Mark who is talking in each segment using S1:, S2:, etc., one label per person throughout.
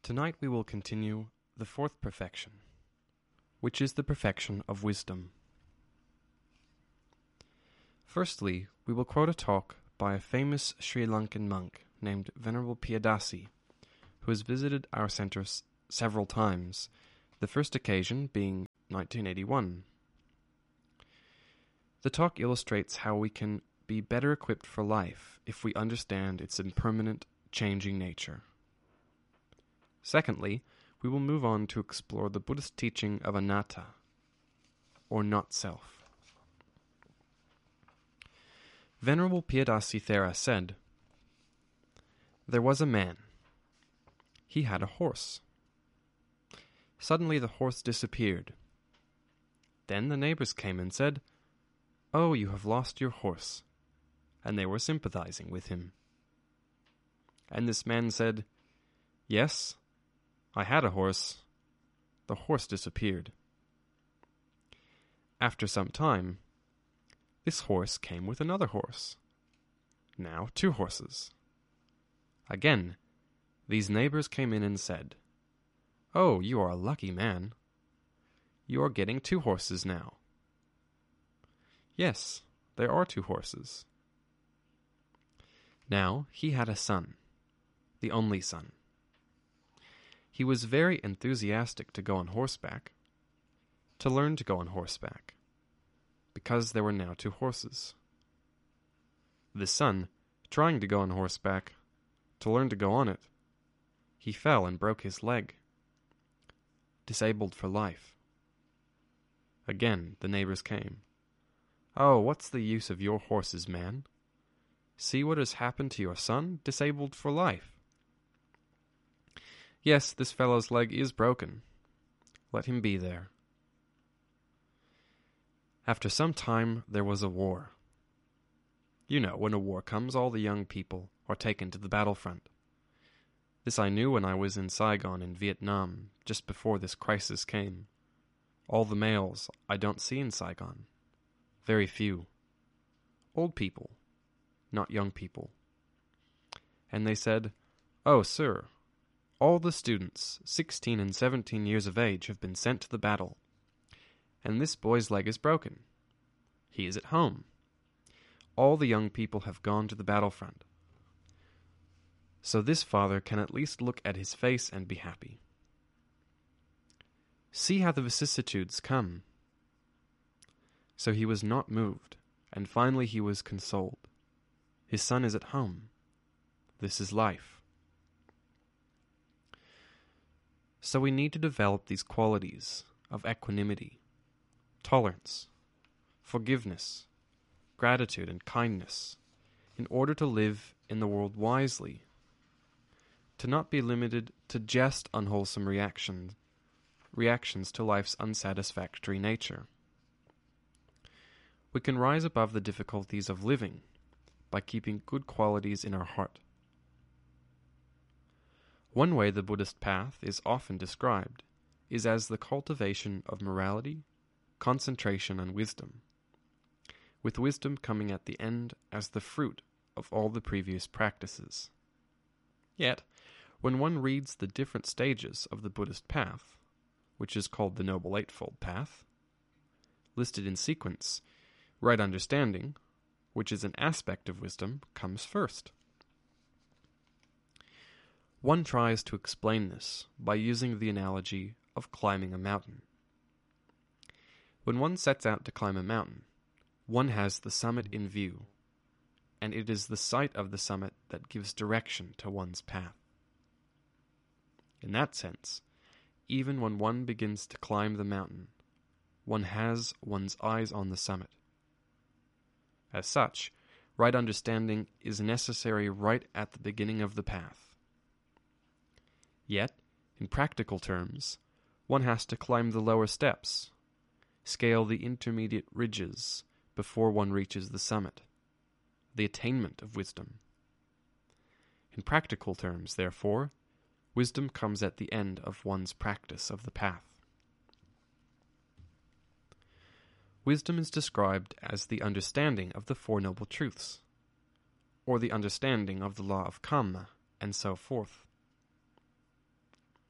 S1: Tonight we will continue the fourth perfection, which is the perfection of wisdom. Firstly, we will quote a talk by a famous Sri Lankan monk named Venerable Piyadasi, who has visited our center several times, the first occasion being 1981. The talk illustrates how we can be better equipped for life if we understand its impermanent, changing nature. Secondly, we will move on to explore the Buddhist teaching of anatta, or not-self. Venerable Piyadasi Thera said, "There was a man. He had a horse. Suddenly the horse disappeared. Then the neighbors came and said, 'Oh, you have lost your horse,' and they were sympathizing with him. And this man said, 'Yes, I had a horse. The horse disappeared.' After some time, this horse came with another horse. Now 2 horses. Again, these neighbors came in and said, 'Oh, you are a lucky man. You are getting 2 horses now.' Yes, there are 2 horses. Now he had a son, the only son. He was very enthusiastic to go on horseback, to learn to go on horseback, because there were now 2 horses. The son, trying to go on horseback, to learn to go on it, he fell and broke his leg, disabled for life. Again the neighbors came. 'Oh, what's the use of your horses, man? See what has happened to your son, disabled for life. Yes, this fellow's leg is broken. Let him be there.' After some time there was a war. You know, when a war comes, all the young people are taken to the battlefront. This I knew when I was in Saigon in Vietnam, just before this crisis came. All the males I don't see in Saigon. Very few. Old people, not young people. And they said, 'Oh, sir, all the students 16 and 17 years of age have been sent to the battle, and this boy's leg is broken. He is at home. All the young people have gone to the battlefront. So this father can at least look at his face and be happy. See how the vicissitudes come.' So he was not moved, and finally he was consoled. His son is at home. This is life. So we need to develop these qualities of equanimity, tolerance, forgiveness, gratitude, and kindness in order to live in the world wisely, to not be limited to just unwholesome reactions to life's unsatisfactory nature. We can rise above the difficulties of living by keeping good qualities in our heart. One way the Buddhist path is often described is as the cultivation of morality, concentration, and wisdom, with wisdom coming at the end as the fruit of all the previous practices. Yet, when one reads the different stages of the Buddhist path, which is called the Noble Eightfold Path, listed in sequence, right understanding, which is an aspect of wisdom, comes first. One tries to explain this by using the analogy of climbing a mountain. When one sets out to climb a mountain, one has the summit in view, and it is the sight of the summit that gives direction to one's path. In that sense, even when one begins to climb the mountain, one has one's eyes on the summit. As such, right understanding is necessary right at the beginning of the path. Yet, in practical terms, one has to climb the lower steps, scale the intermediate ridges before one reaches the summit, the attainment of wisdom. In practical terms, therefore, wisdom comes at the end of one's practice of the path. Wisdom is described as the understanding of the Four Noble Truths, or the understanding of the law of karma, and so forth.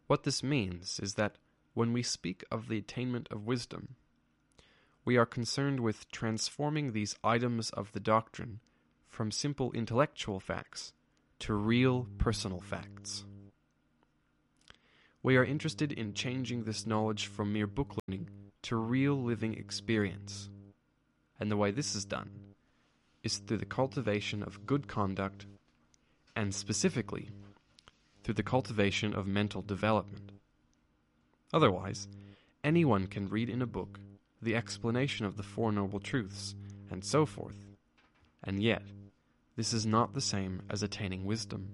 S1: What this means is that when we speak of the attainment of wisdom, we are concerned with transforming these items of the doctrine from simple intellectual facts to real personal facts. We are interested in changing this knowledge from mere book learning to real living experience. And the way this is done is through the cultivation of good conduct, and specifically through the cultivation of mental development. Otherwise, anyone can read in a book the explanation of the Four Noble Truths, and so forth, and yet this is not the same as attaining wisdom.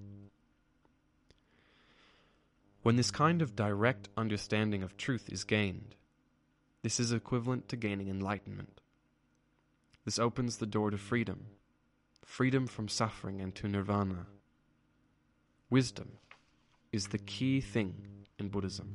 S1: When this kind of direct understanding of truth is gained, this is equivalent to gaining enlightenment. This opens the door to freedom, freedom from suffering and to nirvana. Wisdom is the key thing in Buddhism.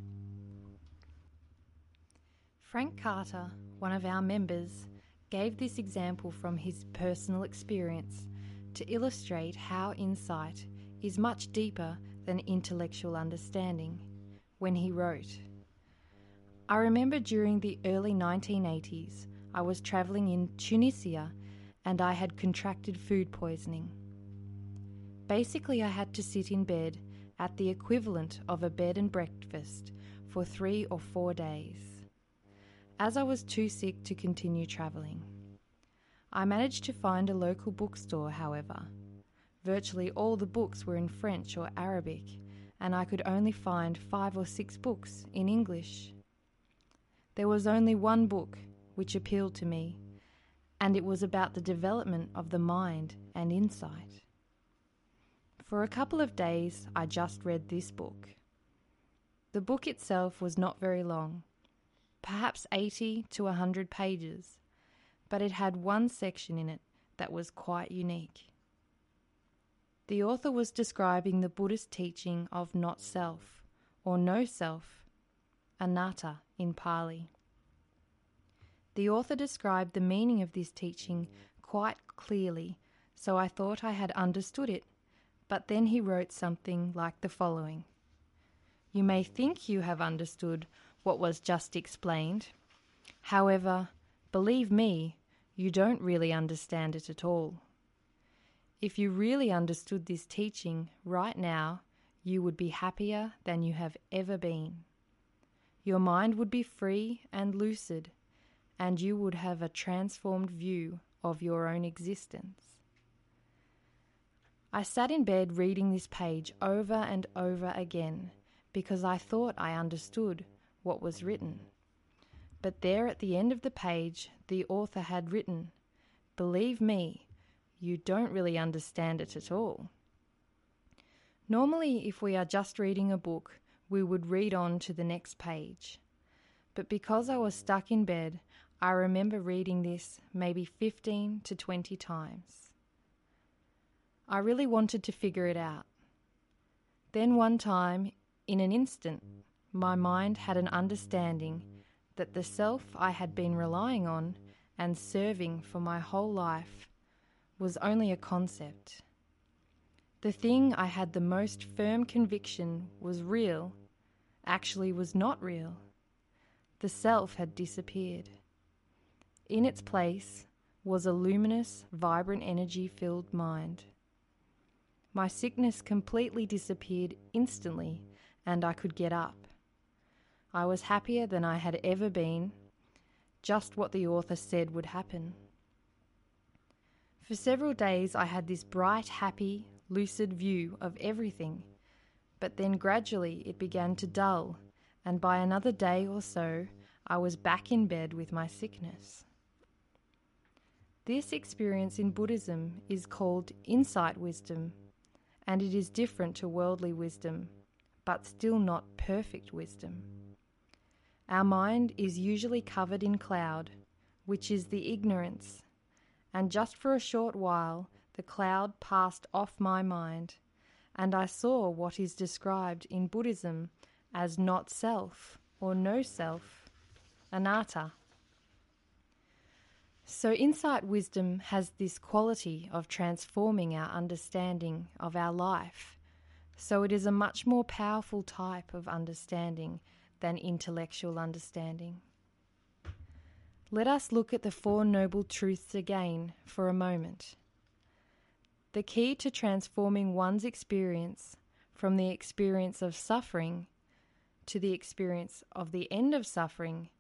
S2: Frank Carter, one of our members, gave this example from his personal experience to illustrate how insight is much deeper than intellectual understanding when he wrote, "I remember during the early 1980s, I was travelling in Tunisia and I had contracted food poisoning. Basically, I had to sit in bed at the equivalent of a bed and breakfast for 3 or 4 days. As I was too sick to continue travelling. I managed to find a local bookstore, however. Virtually all the books were in French or Arabic, and I could only find 5 or 6 books in English. There was only one book which appealed to me, and it was about the development of the mind and insight. For a couple of days, I just read this book. The book itself was not very long, perhaps 80 to 100 pages, but it had one section in it that was quite unique. The author was describing the Buddhist teaching of not self, or no self, anatta in Pali. The author described the meaning of this teaching quite clearly, so I thought I had understood it, but then he wrote something like the following. You may think you have understood what was just explained. However, believe me, you don't really understand it at all. If you really understood this teaching right now, you would be happier than you have ever been. Your mind would be free and lucid, and you would have a transformed view of your own existence. I sat in bed reading this page over and over again because I thought I understood what was written. But there at the end of the page, the author had written, "Believe me, you don't really understand it at all." Normally, if we are just reading a book, we would read on to the next page. But because I was stuck in bed, I remember reading this maybe 15 to 20 times. I really wanted to figure it out. Then one time, in an instant, my mind had an understanding that the self I had been relying on and serving for my whole life was only a concept. The thing I had the most firm conviction was real actually was not real. The self had disappeared. In its place was a luminous, vibrant, energy-filled mind. My sickness completely disappeared instantly, and I could get up. I was happier than I had ever been, just what the author said would happen. For several days I had this bright, happy, lucid view of everything, but then gradually it began to dull, and by another day or so I was back in bed with my sickness. This experience in Buddhism is called insight wisdom, and it is different to worldly wisdom, but still not perfect wisdom. Our mind is usually covered in cloud, which is the ignorance, and just for a short while the cloud passed off my mind, and I saw what is described in Buddhism as not self or no self, anatta. So insight wisdom has this quality of transforming our understanding of our life So it is a much more powerful type of understanding than intellectual understanding. Let us look at the Four Noble Truths again for a moment. The key to transforming one's experience from the experience of suffering to the experience of the end of suffering